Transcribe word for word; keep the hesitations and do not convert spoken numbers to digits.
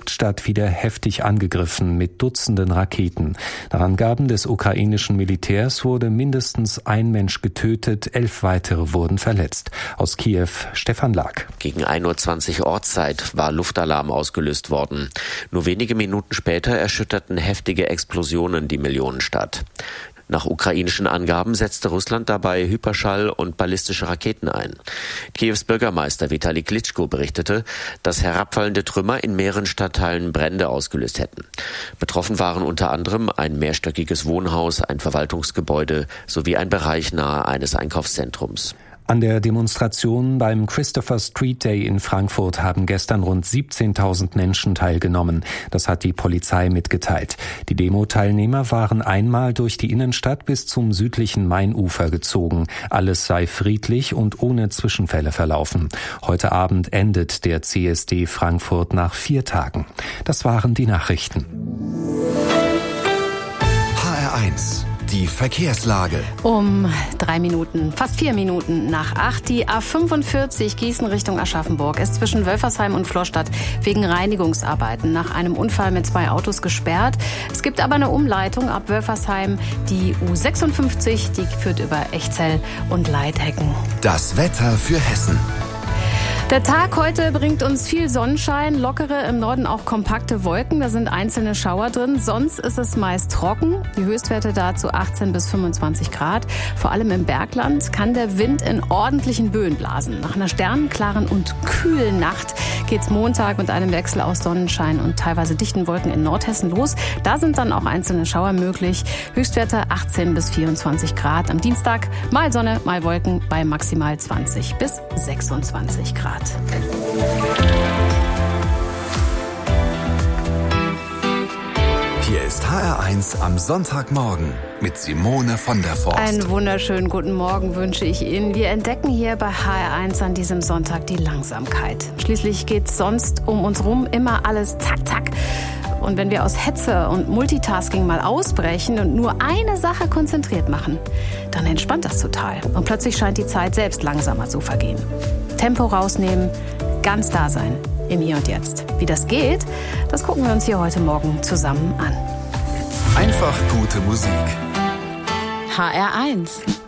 Hauptstadt wieder heftig angegriffen mit Dutzenden Raketen. Nach Angaben des ukrainischen Militärs wurde mindestens ein Mensch getötet, elf weitere wurden verletzt. Aus Kiew Stefan Lag. Gegen ein Uhr zwanzig Ortszeit war Luftalarm ausgelöst worden. Nur wenige Minuten später erschütterten heftige Explosionen die Millionenstadt. Nach ukrainischen Angaben setzte Russland dabei Hyperschall- und ballistische Raketen ein. Kiews Bürgermeister Vitali Klitschko berichtete, dass herabfallende Trümmer in mehreren Stadtteilen Brände ausgelöst hätten. Betroffen waren unter anderem ein mehrstöckiges Wohnhaus, ein Verwaltungsgebäude sowie ein Bereich nahe eines Einkaufszentrums. An der Demonstration beim Christopher Street Day in Frankfurt haben gestern rund siebzehntausend Menschen teilgenommen. Das hat die Polizei mitgeteilt. Die Demo-Teilnehmer waren einmal durch die Innenstadt bis zum südlichen Mainufer gezogen. Alles sei friedlich und ohne Zwischenfälle verlaufen. Heute Abend endet der C S D Frankfurt nach vier Tagen. Das waren die Nachrichten. H R eins. Die Verkehrslage. Um drei Minuten, fast vier Minuten nach acht. Die A fünfundvierzig Gießen Richtung Aschaffenburg ist zwischen Wölfersheim und Floßstadt wegen Reinigungsarbeiten nach einem Unfall mit zwei Autos gesperrt. Es gibt aber eine Umleitung ab Wölfersheim. Die U sechsundfünfzig, die führt über Echzell und Leithecken. Das Wetter für Hessen. Der Tag heute bringt uns viel Sonnenschein, lockere, im Norden auch kompakte Wolken, da sind einzelne Schauer drin. Sonst ist es meist trocken, die Höchstwerte dazu achtzehn bis fünfundzwanzig Grad. Vor allem im Bergland kann der Wind in ordentlichen Böen blasen. Nach einer sternenklaren und kühlen Nacht geht's Montag mit einem Wechsel aus Sonnenschein und teilweise dichten Wolken in Nordhessen los. Da sind dann auch einzelne Schauer möglich. Höchstwerte achtzehn bis vierundzwanzig Grad. Am Dienstag mal Sonne, mal Wolken bei maximal zwanzig bis sechsundzwanzig Grad. Hier ist H R eins am Sonntagmorgen mit Simone von der Forst. Einen wunderschönen guten Morgen wünsche ich Ihnen. Wir entdecken hier bei H R eins an diesem Sonntag die Langsamkeit. Schließlich geht es sonst um uns rum immer alles zack, zack. Und wenn wir aus Hetze und Multitasking mal ausbrechen und nur eine Sache konzentriert machen, dann entspannt das total. Und plötzlich scheint die Zeit selbst langsamer zu vergehen. Tempo rausnehmen, ganz da sein, im Hier und Jetzt. Wie das geht, das gucken wir uns hier heute Morgen zusammen an. Einfach gute Musik. H R eins.